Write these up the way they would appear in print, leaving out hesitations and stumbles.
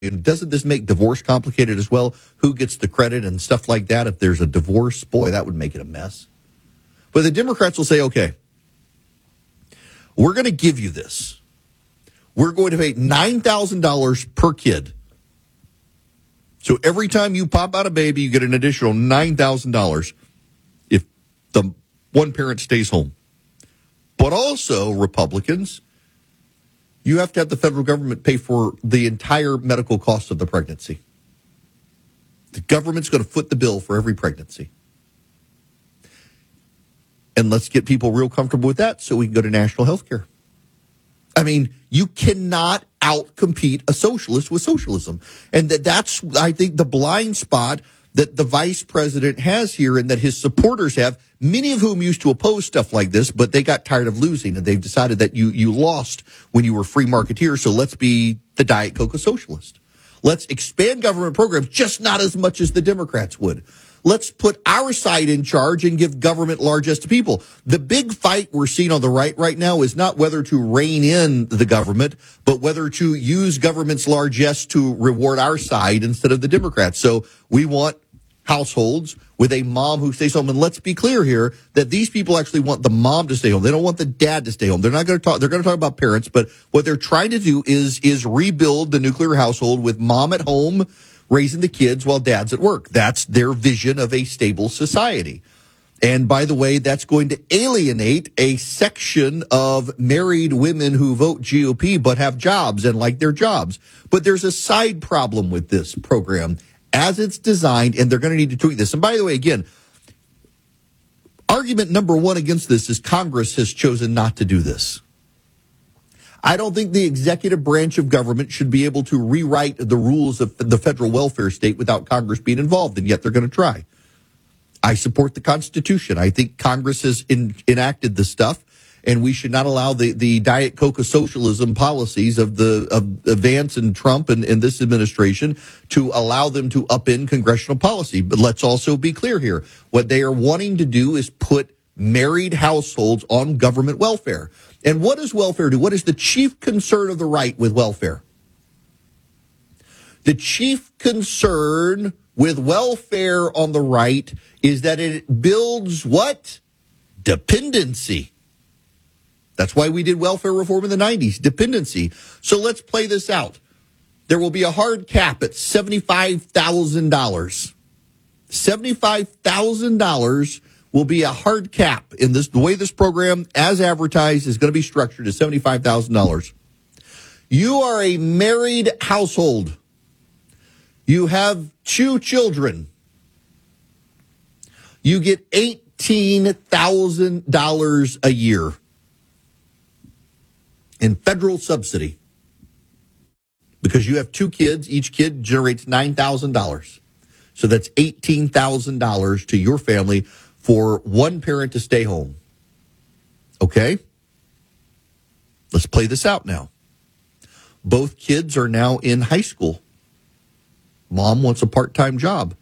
doesn't this make divorce complicated as well? Who gets the credit and stuff like that? If there's a divorce, boy, that would make it a mess. But the Democrats will say, okay, we're going to give you this. We're going to pay $9,000 per kid. So every time you pop out a baby, you get an additional $9,000 if the one parent stays home. But also, Republicans, you have to have the federal government pay for the entire medical cost of the pregnancy. The government's going to foot the bill for every pregnancy. And let's get people real comfortable with that so we can go to national health care. I mean, you cannot outcompete a socialist with socialism. And that's, I think, the blind spot that the vice president has here and that his supporters have, many of whom used to oppose stuff like this, but they got tired of losing and they've decided that you lost when you were free marketeer, so let's be the Diet Coke socialist. Let's expand government programs, just not as much as the Democrats would. Let's put our side in charge and give government largesse to people. The big fight we're seeing on the right now is not whether to rein in the government, but whether to use government's largesse to reward our side instead of the Democrats. So we want households with a mom who stays home. And let's be clear here that these people actually want the mom to stay home. They don't want the dad to stay home. They're not going to talk. They're going to talk about parents, but what they're trying to do is rebuild the nuclear household with mom at home raising the kids while dad's at work. That's their vision of a stable society. And by the way, that's going to alienate a section of married women who vote GOP but have jobs and like their jobs. But there's a side problem with this program as it's designed, and they're going to need to tweak this. And by the way, again, argument number one against this is Congress has chosen not to do this. I don't think the executive branch of government should be able to rewrite the rules of the federal welfare state without Congress being involved, and yet they're going to try. I support the Constitution. I think Congress has enacted this stuff, and we should not allow the Diet Coke socialism policies of Vance and Trump and this administration to allow them to upend congressional policy. But let's also be clear here. What they are wanting to do is put married households on government welfare. And what does welfare do? What is the chief concern of the right with welfare? The chief concern with welfare on the right is that it builds what? Dependency. That's why we did welfare reform in the 90s, dependency. So let's play this out. There will be a hard cap at $75,000. $75,000 will be a hard cap in this. The way this program, as advertised, is going to be structured is $75,000. You are a married household. You have 2 children. You get $18,000 a year in federal subsidy because you have 2 kids. Each kid generates $9,000. So that's $18,000 to your family for one parent to stay home. Okay? Let's play this out now. Both kids are now in high school. Mom wants a part-time job.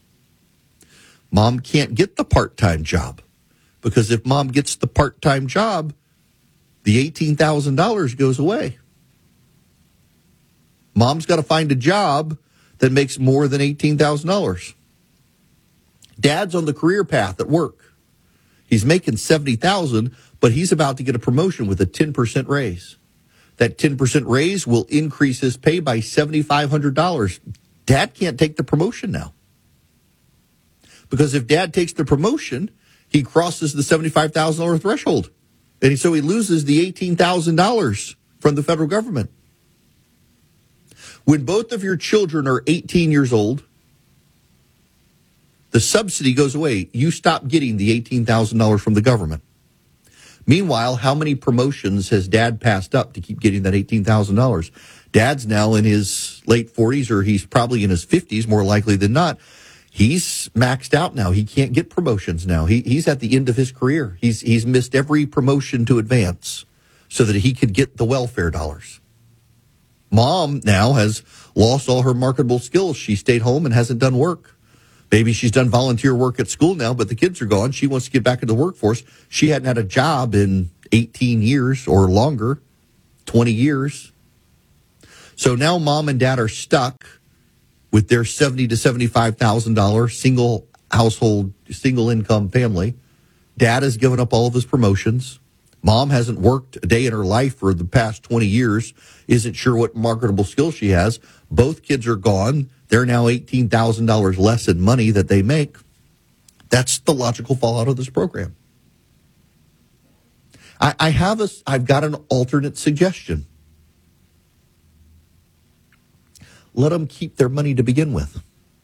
Mom can't get the part-time job because if mom gets the part-time job, the $18,000 goes away. Mom's got to find a job that makes more than $18,000. Dad's on the career path at work. He's making $70,000, but he's about to get a promotion with a 10% raise. That 10% raise will increase his pay by $7,500. Dad can't take the promotion now. Because if Dad takes the promotion, he crosses the $75,000 threshold. And so he loses the $18,000 from the federal government. When both of your children are 18 years old, the subsidy goes away. You stop getting the $18,000 from the government. Meanwhile, how many promotions has Dad passed up to keep getting that $18,000? Dad's now in his late 40s, or he's probably in his 50s, more likely than not. He's maxed out now. He can't get promotions now. He's at the end of his career. He's missed every promotion to advance so that he could get the welfare dollars. Mom now has lost all her marketable skills. She stayed home and hasn't done work. Maybe she's done volunteer work at school now, but the kids are gone. She wants to get back into the workforce. She hadn't had a job in 18 years or longer, 20 years. So now mom and dad are stuck with their $70,000 to $75,000 single household, single income family. Dad has given up all of his promotions. Mom hasn't worked a day in her life for the past 20 years, isn't sure what marketable skills she has. Both kids are gone. They're now $18,000 less in money that they make. That's the logical fallout of this program. I've got an alternate suggestion. Let them keep their money to begin with.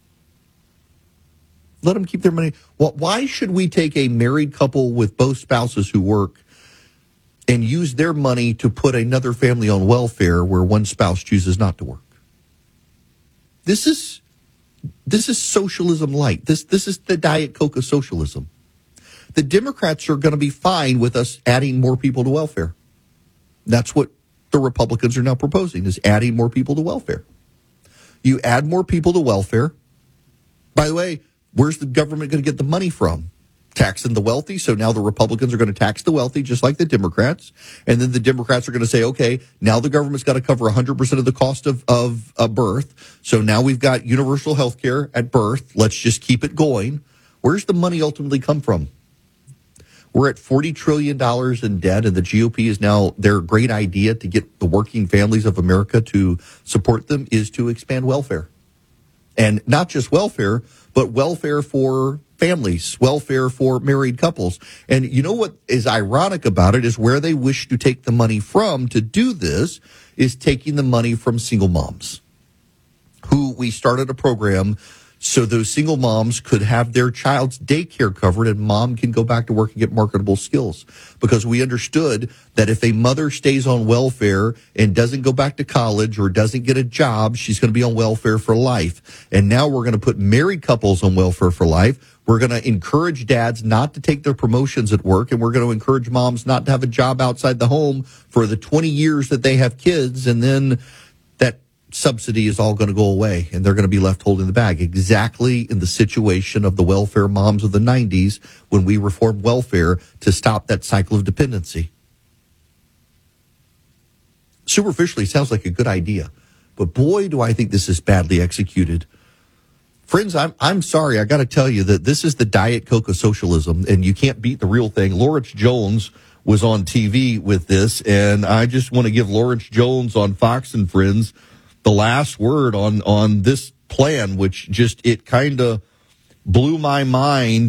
Let them keep their money. Well, why should we take a married couple with both spouses who work and use their money to put another family on welfare where one spouse chooses not to work? This is socialism light. This is the Diet Coke of socialism. The Democrats are going to be fine with us adding more people to welfare. That's what the Republicans are now proposing, is adding more people to welfare. You add more people to welfare. By the way, where's the government going to get the money from? Taxing the wealthy. So now the Republicans are going to tax the wealthy just like the Democrats. And then the Democrats are going to say, okay, now the government's got to cover 100% of the cost of birth. So now we've got universal health care at birth. Let's just keep it going. Where's the money ultimately come from? We're at $40 trillion in debt, and the GOP is now, their great idea to get the working families of America to support them is to expand welfare. And not just welfare, but welfare for families, welfare for married couples. And you know what is ironic about it is where they wish to take the money from to do this is taking the money from single moms, who we started a program so those single moms could have their child's daycare covered and mom can go back to work and get marketable skills. Because we understood that if a mother stays on welfare and doesn't go back to college or doesn't get a job, she's going to be on welfare for life. And now we're going to put married couples on welfare for life. We're going to encourage dads not to take their promotions at work, and we're going to encourage moms not to have a job outside the home for the 20 years that they have kids, and then that subsidy is all going to go away, and they're going to be left holding the bag. Exactly in the situation of the welfare moms of the 90s when we reformed welfare to stop that cycle of dependency. Superficially, sounds like a good idea, but boy, do I think this is badly executed. Friends, I'm sorry. I got to tell you that this is the Diet Coke of socialism, and you can't beat the real thing. Lawrence Jones was on TV with this, and I just want to give Lawrence Jones on Fox and Friends the last word on this plan, which just, it kind of blew my mind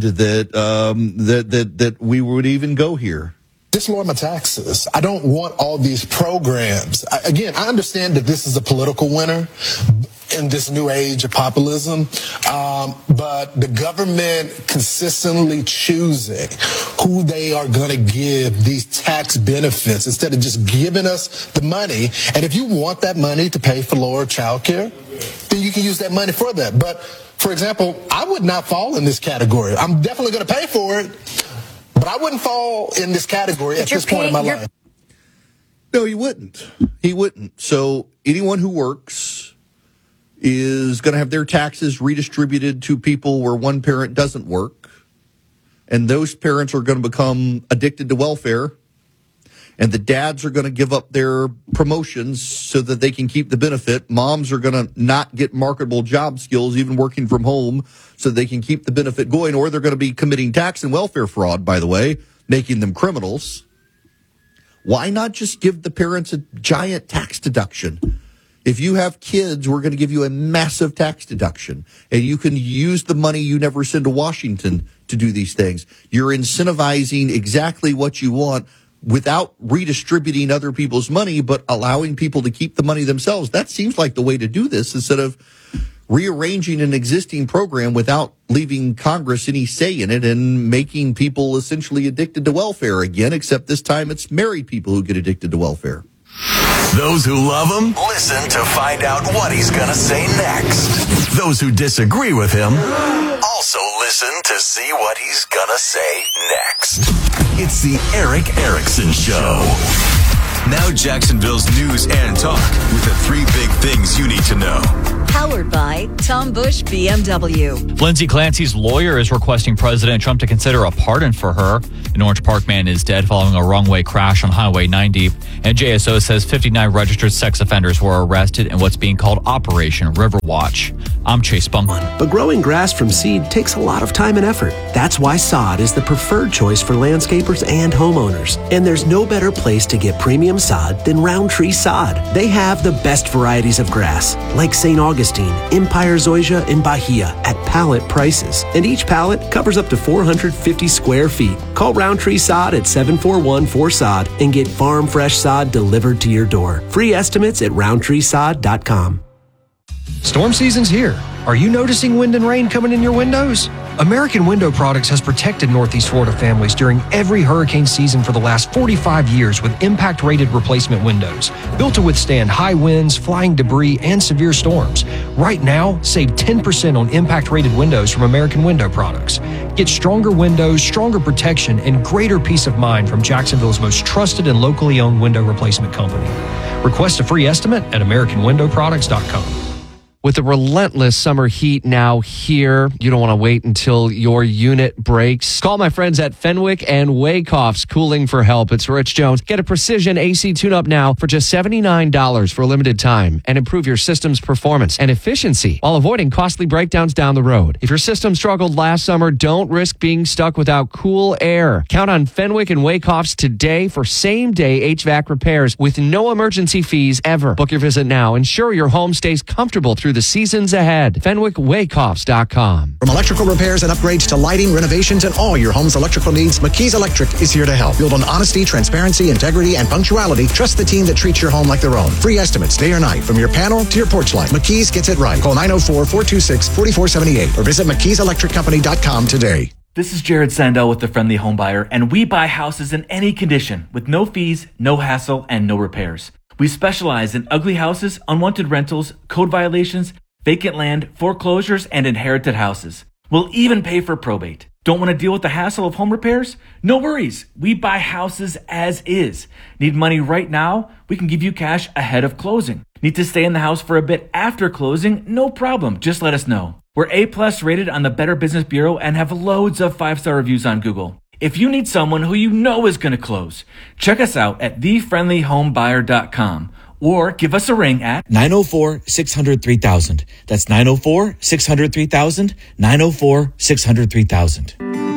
that we would even go here. Just lower my taxes. I don't want all these programs. Again, I understand that this is a political winner in this new age of populism, but the government consistently choosing who they are going to give these tax benefits instead of just giving us the money. And if you want that money to pay for lower child care, then you can use that money for that. But, for example, I would not fall in this category. I'm definitely going to pay for it, but I wouldn't fall in this category at this point in my life. No, he wouldn't. He wouldn't. So anyone who works is going to have their taxes redistributed to people where one parent doesn't work. And those parents are going to become addicted to welfare. And the dads are going to give up their promotions so that they can keep the benefit. Moms are going to not get marketable job skills, even working from home, so they can keep the benefit going. Or they're going to be committing tax and welfare fraud, by the way, making them criminals. Why not just give the parents a giant tax deduction? If you have kids, we're going to give you a massive tax deduction, and you can use the money you never send to Washington to do these things. You're incentivizing exactly what you want without redistributing other people's money, but allowing people to keep the money themselves. That seems like the way to do this, instead of rearranging an existing program without leaving Congress any say in it and making people essentially addicted to welfare again, except this time it's married people who get addicted to welfare. Those who love him, listen to find out what he's going to say next. Those who disagree with him, also listen to see what he's going to say next. It's the Erick Erickson Show. Now Jacksonville's news and talk with the three big things you need to know. How Powered by Tom Bush BMW. Lindsay Clancy's lawyer is requesting President Trump to consider a pardon for her. An Orange Park man is dead following a wrong-way crash on Highway 90. And JSO says 59 registered sex offenders were arrested in what's being called Operation Riverwatch. I'm Chase Bumman. But growing grass from seed takes a lot of time and effort. That's why sod is the preferred choice for landscapers and homeowners. And there's no better place to get premium sod than Roundtree Sod. They have the best varieties of grass, like St. Augustine, Empire Zoysia, and Bahia at pallet prices. And each pallet covers up to 450 square feet. Call Roundtree Sod at 741-4SOD and get farm fresh sod delivered to your door. Free estimates at roundtreesod.com. Storm season's here. Are you noticing wind and rain coming in your windows? American Window Products has protected Northeast Florida families during every hurricane season for the last 45 years with impact-rated replacement windows, built to withstand high winds, flying debris, and severe storms. Right now, save 10% on impact-rated windows from American Window Products. Get stronger windows, stronger protection, and greater peace of mind from Jacksonville's most trusted and locally owned window replacement company. Request a free estimate at AmericanWindowProducts.com. With the relentless summer heat now here, you don't want to wait until your unit breaks. Call my friends at Fenwick and Wakehoff's Cooling for help. It's Rich Jones. Get a precision AC tune-up now for just $79 for a limited time and improve your system's performance and efficiency while avoiding costly breakdowns down the road. If your system struggled last summer, don't risk being stuck without cool air. Count on Fenwick and Wakehoff's today for same-day HVAC repairs with no emergency fees ever. Book your visit now. Ensure your home stays comfortable through the seasons ahead. FenwickWakehoffs.com. From electrical repairs and upgrades to lighting, renovations, and all your home's electrical needs, McKee's Electric is here to help. Build on honesty, transparency, integrity, and punctuality. Trust the team that treats your home like their own. Free estimates day or night from your panel to your porch light. McKee's gets it right. Call 904-426-4478 or visit McKeesElectricCompany.com today. This is Jared Sandell with The Friendly Home Buyer, and we buy houses in any condition with no fees, no hassle, and no repairs. We specialize in ugly houses, unwanted rentals, code violations, vacant land, foreclosures, and inherited houses. We'll even pay for probate. Don't want to deal with the hassle of home repairs? No worries. We buy houses as is. Need money right now? We can give you cash ahead of closing. Need to stay in the house for a bit after closing? No problem. Just let us know. We're A+ rated on the Better Business Bureau and have loads of 5-star reviews on Google. If you need someone who you know is going to close, check us out at thefriendlyhomebuyer.com or give us a ring at 904-600-3000. That's 904-600-3000, 904-600-3000.